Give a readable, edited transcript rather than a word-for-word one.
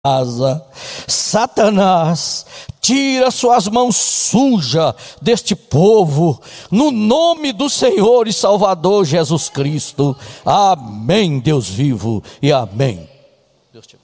casa. Satanás, tira suas mãos sujas deste povo, no nome do Senhor e Salvador Jesus Cristo. Amém, Deus vivo, e amém. Deus te